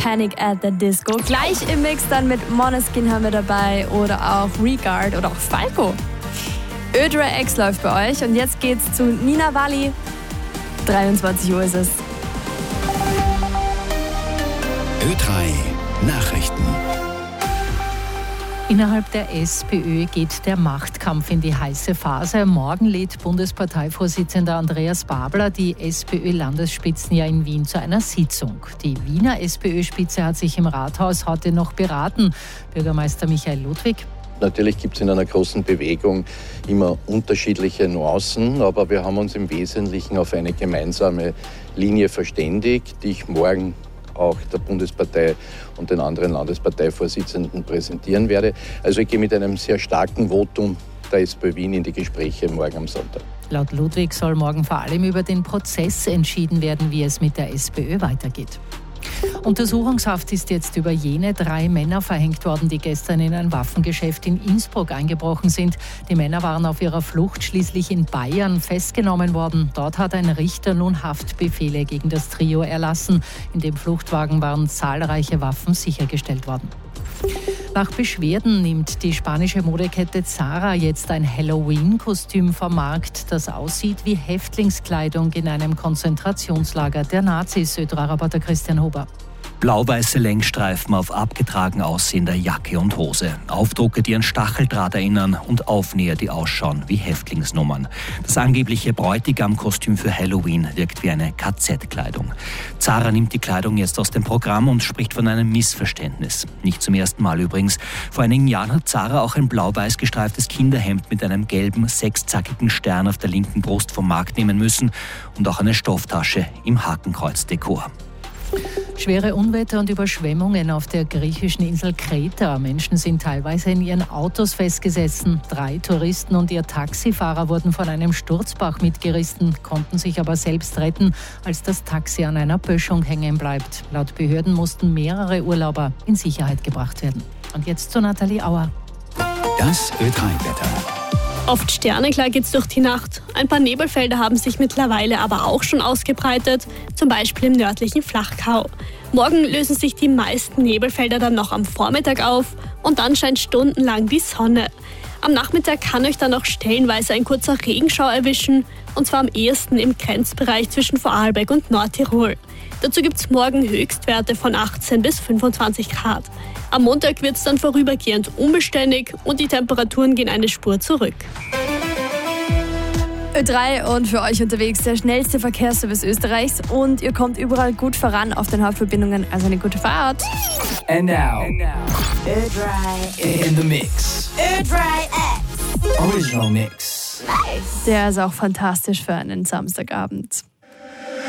Panic at the Disco. Gleich im Mix dann mit Måneskin haben wir dabei oder auch Regard oder auch Falco. Ö3 X läuft bei euch und jetzt geht's zu Nina Walli. 23 Uhr ist es. Ö3 Nachrichten. Innerhalb der SPÖ geht der Machtkampf in die heiße Phase. Morgen lädt Bundesparteivorsitzender Andreas Babler die SPÖ-Landesspitzen ja in Wien zu einer Sitzung. Die Wiener SPÖ-Spitze hat sich im Rathaus heute noch beraten. Bürgermeister Michael Ludwig. Natürlich gibt es in einer großen Bewegung immer unterschiedliche Nuancen, aber wir haben uns im Wesentlichen auf eine gemeinsame Linie verständigt, die ich morgen auch der Bundespartei und den anderen Landesparteivorsitzenden präsentieren werde. Also ich gehe mit einem sehr starken Votum der SPÖ Wien in die Gespräche morgen am Sonntag. Laut Ludwig soll morgen vor allem über den Prozess entschieden werden, wie es mit der SPÖ weitergeht. Untersuchungshaft ist jetzt über jene 3 Männer verhängt worden, die gestern in ein Waffengeschäft in Innsbruck eingebrochen sind. Die Männer waren auf ihrer Flucht schließlich in Bayern festgenommen worden. Dort hat ein Richter nun Haftbefehle gegen das Trio erlassen. In dem Fluchtwagen waren zahlreiche Waffen sichergestellt worden. Nach Beschwerden nimmt die spanische Modekette Zara jetzt ein Halloween-Kostüm vom Markt, das aussieht wie Häftlingskleidung in einem Konzentrationslager der Nazis. Ö3-Reporter Christian Huber. Blau-weiße Längsstreifen auf abgetragen aussehender Jacke und Hose. Aufdrucke, die an Stacheldraht erinnern und Aufnäher, die ausschauen wie Häftlingsnummern. Das angebliche Bräutigam-Kostüm für Halloween wirkt wie eine KZ-Kleidung. Zara nimmt die Kleidung jetzt aus dem Programm und spricht von einem Missverständnis. Nicht zum ersten Mal übrigens. Vor einigen Jahren hat Zara auch ein blau-weiß gestreiftes Kinderhemd mit einem gelben, 6-zackigen Stern auf der linken Brust vom Markt nehmen müssen und auch eine Stofftasche im Hakenkreuz-Dekor. Schwere Unwetter und Überschwemmungen auf der griechischen Insel Kreta. Menschen sind teilweise in ihren Autos festgesessen. 3 Touristen und ihr Taxifahrer wurden von einem Sturzbach mitgerissen, konnten sich aber selbst retten, als das Taxi an einer Böschung hängen bleibt. Laut Behörden mussten mehrere Urlauber in Sicherheit gebracht werden. Und jetzt zu Nathalie Auer. Das Ö3-Wetter. Oft sterneklar geht's durch die Nacht. Ein paar Nebelfelder haben sich mittlerweile aber auch schon ausgebreitet, zum Beispiel im nördlichen Flachgau. Morgen lösen sich die meisten Nebelfelder dann noch am Vormittag auf und dann scheint stundenlang die Sonne. Am Nachmittag kann euch dann noch stellenweise ein kurzer Regenschauer erwischen, und zwar am ehesten im Grenzbereich zwischen Vorarlberg und Nordtirol. Dazu gibt's morgen Höchstwerte von 18 bis 25 Grad. Am Montag wird's dann vorübergehend unbeständig und die Temperaturen gehen eine Spur zurück. Ö3 und für euch unterwegs der schnellste Verkehrsservice Österreichs und ihr kommt überall gut voran auf den Hauptverbindungen, also eine gute Fahrt. And now. Ö3 in the mix. Ö3 X. Original Mix. Der ist auch fantastisch für einen Samstagabend.